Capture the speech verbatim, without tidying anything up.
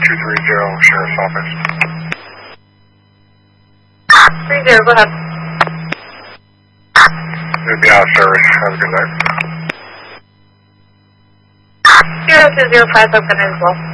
two three zero, Sheriff's Office. three zero, go ahead. We'll be out of service. Have a good night. zero two zero five, open as well.